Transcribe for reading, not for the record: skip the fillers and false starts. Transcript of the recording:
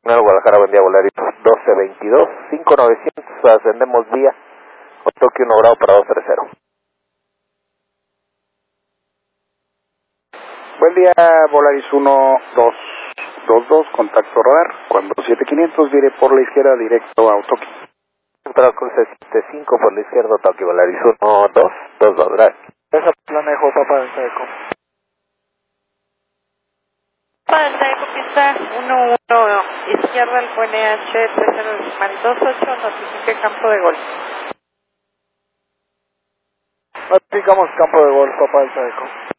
Guadalajara, buen día, Volaris 1222, 5900, ascendemos vía, Tokio 1 grado para 230. Buen día, Volaris 1222, contacto radar, cuando 7500, vire por la izquierda directo a Tokio. Central Cruce 75 por la izquierda, Tokio, Volaris 1222, gracias. Esa planejo, papá del Eco. Papá del Eco, pista 11, izquierda al QNH 3028, notifique campo de golf. Notificamos campo de golf, papá del Eco.